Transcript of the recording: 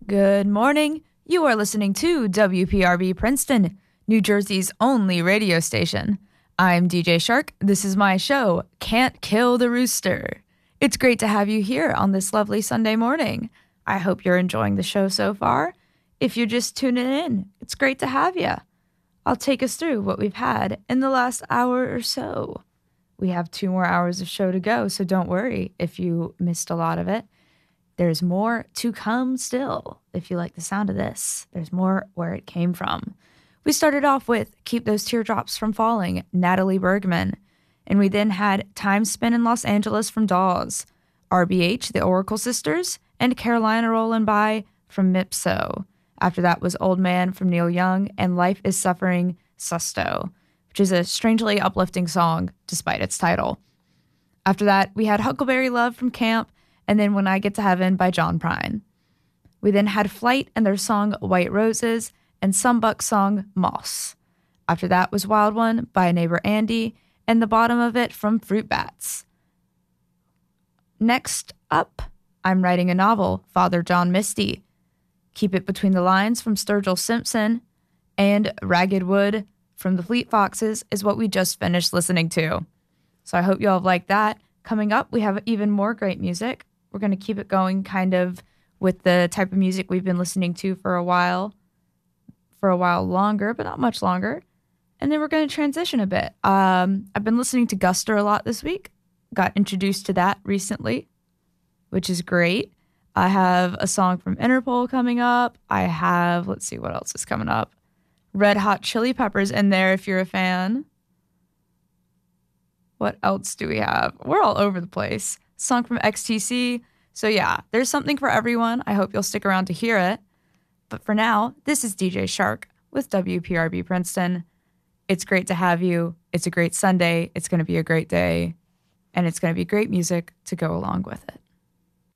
Good morning. You are listening to WPRB Princeton, New Jersey's only radio station. I'm DJ Shark. This is my show, Can't Kill the Rooster. It's great to have you here on this lovely Sunday morning. I hope you're enjoying the show so far. If you're just tuning in, it's great to have you. I'll take us through what we've had in the last hour or so. We have 2 more hours of show to go, so don't worry if you missed a lot of it. There's more to come still. If you like the sound of this, there's more where it came from. We started off with Keep Those Teardrops from Falling, Natalie Bergman. And we then had Time Spent in Los Angeles from Dawes, RBH, the Oracle Sisters, and Carolina Rollin' By from Mipso. After that was Old Man from Neil Young and Life is Suffering, Susto, which is a strangely uplifting song despite its title. After that, we had Huckleberry Love from Camp, and then When I Get to Heaven by John Prine. We then had Flight and their song White Roses and Sumbuck's song Moss. After that was Wild One by Neighbor Andy and The Bottom of It from Fruit Bats. Next up, I'm Writing a Novel, Father John Misty. Keep It Between the Lines from Sturgill Simpson and Ragged Wood from the Fleet Foxes is what we just finished listening to. So I hope you all have liked that. Coming up, we have even more great music. We're going to keep it going kind of with the type of music we've been listening to for a while longer, but not much longer. And then we're going to transition a bit. I've been listening to Guster a lot this week. Got introduced to that recently, which is great. I have a song from Interpol coming up. I have, let's see what else is coming up. Red Hot Chili Peppers in there if you're a fan. What else do we have? We're all over the place. Song from XTC. So yeah, there's something for everyone. I hope you'll stick around to hear it. But for now, this is DJ Shark with WPRB Princeton. It's great to have you. It's a great Sunday. It's going to be a great day. And it's going to be great music to go along with it.